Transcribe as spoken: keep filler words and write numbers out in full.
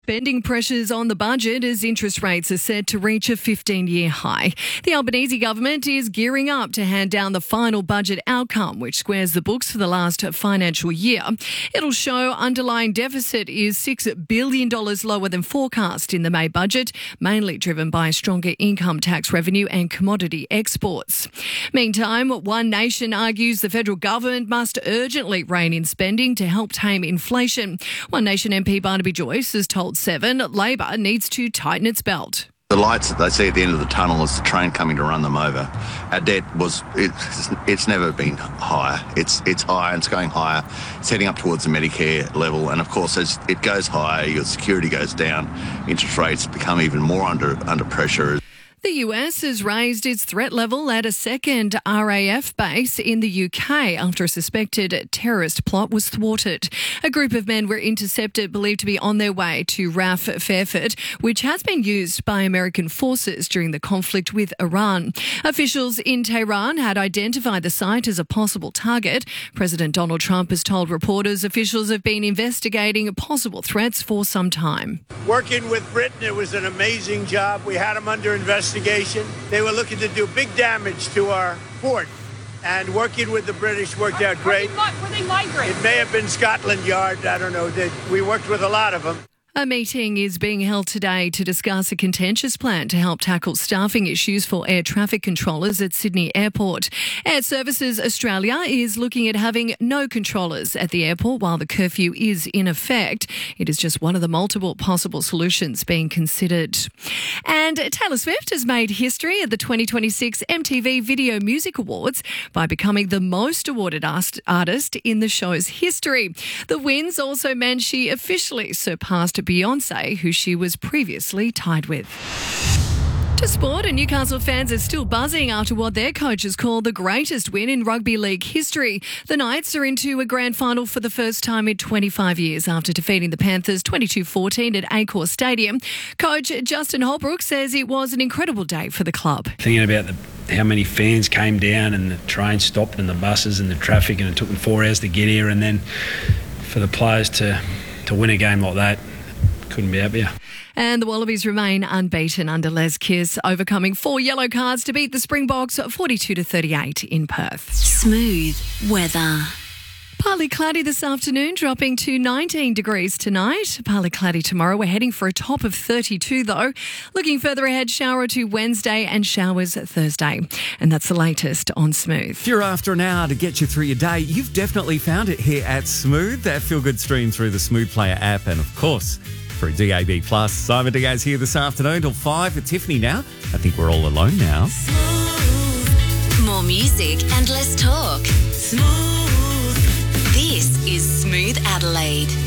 Spending pressures on the budget as interest rates are set to reach a fifteen-year high. The Albanese government is gearing up to hand down the final budget outcome, which squares the books for the last financial year. It'll show underlying deficit is six billion dollars lower than forecast in the May budget, mainly driven by stronger income tax revenue and commodity exports. Meantime, One Nation argues the federal government must urgently rein in spending to help tame inflation. One Nation M P Barnaby Joyce has told Seven Labor needs to tighten its belt. The lights that they see at the end of the tunnel is the train coming to run them over. Our debt was, it's, it's never been higher. It's it's higher and it's going higher. It's heading up towards the Medicare level. And of course, as it goes higher, your security goes down, interest rates become even more under under pressure. The U S has raised its threat level at a second R A F base in the U K after a suspected terrorist plot was thwarted. A group of men were intercepted, believed to be on their way to R A F Fairford, which has been used by American forces during the conflict with Iran. Officials in Tehran had identified the site as a possible target. President Donald Trump has told reporters officials have been investigating possible threats for some time. Working with Britain, it was an amazing job. We had them under investigation. They were looking to do big damage to our port, and working with the British worked out great. Were they migrants? It may have been Scotland Yard. I don't know. They, we worked with a lot of them. A meeting is being held today to discuss a contentious plan to help tackle staffing issues for air traffic controllers at Sydney Airport. Air Services Australia is looking at having no controllers at the airport while the curfew is in effect. It is just one of the multiple possible solutions being considered. And Taylor Swift has made history at the twenty twenty-six M T V Video Music Awards by becoming the most awarded artist in the show's history. The wins also meant she officially surpassed Beyonce, who she was previously tied with. To sport, and Newcastle fans are still buzzing after what their coaches call the greatest win in rugby league history. The Knights are into a grand final for the first time in twenty-five years after defeating the Panthers twenty-two fourteen at Accor Stadium. Coach Justin Holbrook says it was an incredible day for the club. Thinking about the, how many fans came down and the train stopped and the buses and the traffic, and it took them four hours to get here, and then for the players to, to win a game like that, couldn't be happier. And the Wallabies remain unbeaten under Les Kiss, overcoming four yellow cards to beat the Springboks forty-two to thirty-eight in Perth. Smooth weather. Partly cloudy this afternoon, dropping to nineteen degrees tonight. Partly cloudy tomorrow. We're heading for a top of thirty-two though. Looking further ahead, shower to Wednesday and showers Thursday. And that's the latest on Smooth. If you're after an hour to get you through your day, you've definitely found it here at Smooth. That feel-good stream through the Smooth Player app and, of course, through D A B plus. Simon Diaz here this afternoon till five with Tiffany now. I think we're all alone now. Smooth. More music and less talk. Smooth. This is Smooth Adelaide.